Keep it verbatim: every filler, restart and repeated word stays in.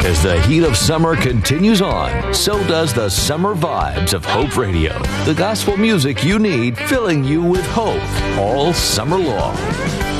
As the heat of summer continues on, so does the summer vibes of Hope Radio. The gospel music you need, filling you with hope all summer long.